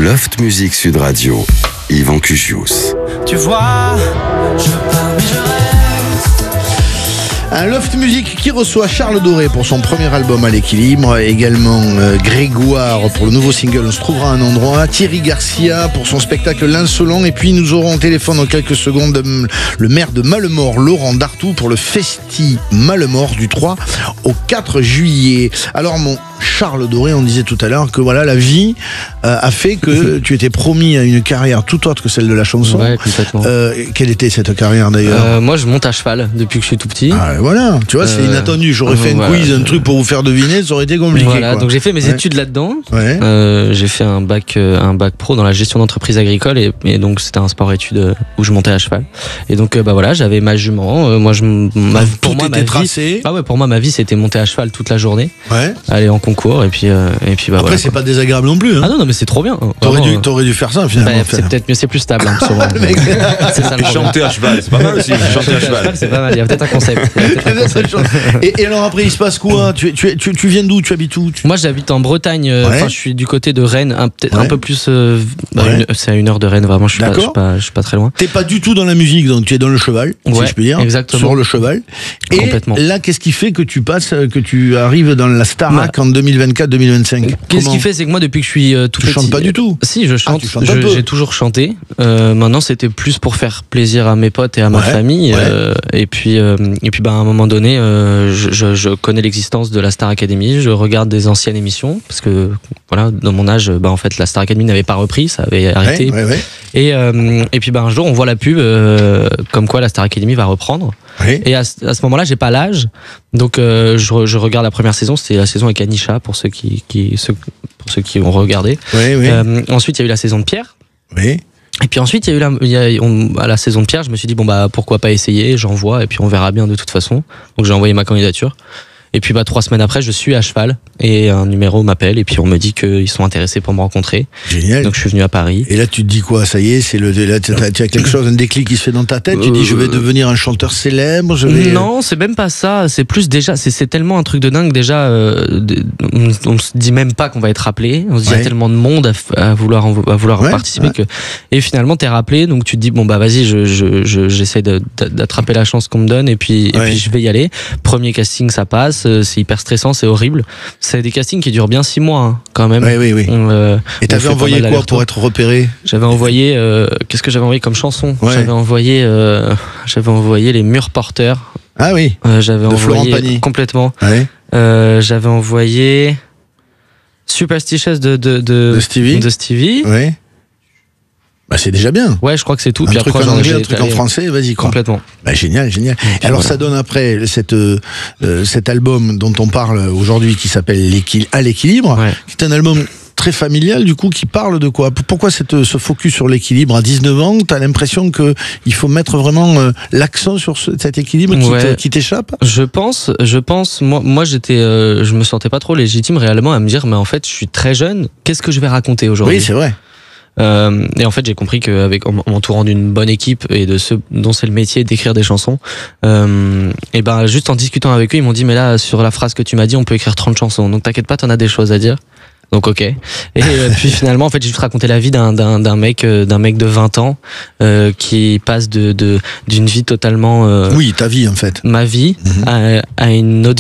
Loft Music Sud Radio, Yvan Cugius. Tu vois, je pars mais je reste. Un Loft Music qui reçoit Charles Doré pour son premier album À l'équilibre, également Grégoire pour le nouveau single On se trouvera un endroit, Thierry Garcia pour son spectacle L'Insolent, et puis nous aurons au téléphone dans quelques secondes le maire de Malemort, Laurent Dartout, pour le Festi Malemort du 3 au 4 juillet. Alors mon Charles Doré, on disait tout à l'heure que voilà, la vie a fait que tu étais promis à une carrière tout autre que celle de la chanson. Ouais, complètement. Quelle était cette carrière d'ailleurs? Moi, je monte à cheval depuis que je suis tout petit. Ah, voilà, tu vois, c'est inattendu. J'aurais fait une quiz, un truc pour vous faire deviner, ça aurait été compliqué. Voilà, quoi. donc j'ai fait mes études là-dedans. Ouais. J'ai fait un bac pro dans la gestion d'entreprise agricole et donc c'était un sport-études où je montais à cheval. Et donc bah voilà, j'avais ma jument. Tout était tracé. Ah ouais, pour moi ma vie c'était monter à cheval toute la journée. Ouais. Aller en concours et puis bah après voilà, c'est quoi. pas désagréable non plus. Hein. Ah non mais c'est trop bien. T'aurais dû faire ça finalement. Bah, c'est peut-être mieux, c'est plus stable. Hein, souvent. C'est ça le Et problème. chanter à cheval, c'est pas mal aussi. Chanter à cheval. C'est pas mal. Il y a peut-être un concept. Et alors après il se passe quoi? Tu viens d'où? Tu habites où? Moi j'habite en Bretagne, je suis du côté de Rennes, peut-être un peu plus c'est à 1 heure de Rennes, vraiment je suis pas très loin. T'es pas du tout dans la musique, donc tu es dans le cheval, si je peux dire. Exactement. Sur le cheval. Et complètement. là qu'est-ce qui fait que tu arrives dans la Starac en 2024-2025? Qu'est-ce qui fait, c'est que moi depuis que je suis tout petit... Tu chantes pas du tout? Si, je chante, tu chantes un peu. j'ai toujours chanté. Maintenant c'était plus pour faire plaisir à mes potes et à ma famille. Et puis bah, à un moment donné, je connais l'existence de la Star Academy, je regarde des anciennes émissions, parce que voilà, dans mon âge, bah, en fait la Star Academy n'avait pas repris, ça avait arrêté. Et puis bah, un jour on voit la pub comme quoi la Star Academy va reprendre. Et à ce moment-là, j'ai pas l'âge, donc je regarde la première saison. C'était la saison avec Anisha pour ceux qui ont regardé. Ensuite, il y a eu la saison de Pierre. Et puis ensuite, il y a eu à la saison de Pierre, je me suis dit bon bah pourquoi pas essayer, j'envoie et puis on verra bien de toute façon. Donc j'ai envoyé ma candidature. Et puis bah 3 semaines après, je suis à cheval et un numéro m'appelle et puis on me dit qu'ils sont intéressés pour me rencontrer. Génial. Donc je suis venu à Paris. Et là tu te dis quoi? Ça y est, là tu as quelque chose, un déclic qui se fait dans ta tête. Tu dis je vais devenir un chanteur célèbre. Non, c'est même pas ça. C'est plus déjà, c'est tellement un truc de dingue déjà. On se dit même pas qu'on va être rappelé. On se dit il y a tellement de monde à vouloir participer que. Et finalement t'es rappelé, donc tu te dis bon bah vas-y, j'essaie d'attraper la chance qu'on me donne et puis je vais y aller. Premier casting, ça passe. C'est hyper stressant, c'est horrible. C'est des castings qui durent bien 6 mois hein, quand même. Et t'avais envoyé quoi pour être repéré? J'avais envoyé qu'est-ce que j'avais envoyé comme chanson? J'avais envoyé Les Murs Porteurs. Ah oui. J'avais envoyé complètement. J'avais envoyé Superstitious de Stevie. Ouais. Bah c'est déjà bien. Ouais, je crois que c'est tout. Un puis truc après, en anglais, un truc en français, vas-y quoi. Complètement. Bah génial. Alors ça donne après cet album dont on parle aujourd'hui qui s'appelle À l'équilibre, qui est un album très familial du coup, qui parle de quoi? Pourquoi ce focus sur l'équilibre? À 19 ans, t'as l'impression que il faut mettre vraiment l'accent sur cet équilibre qui t'échappe? Je pense. Moi j'étais, je me sentais pas trop légitime réellement à me dire mais en fait je suis très jeune. Qu'est-ce que je vais raconter aujourd'hui? Oui, c'est vrai. Et en fait j'ai compris qu'avec en m'entourant d'une bonne équipe et de ceux dont c'est le métier d'écrire des chansons, et ben juste en discutant avec eux ils m'ont dit mais là sur la phrase que tu m'as dit on peut écrire 30 chansons, donc t'inquiète pas, t'en as des choses à dire. Donc ok. Et puis finalement en fait j'ai juste raconté la vie d'un mec de 20 ans qui passe d'une vie totalement ta vie en fait, ma vie à une autre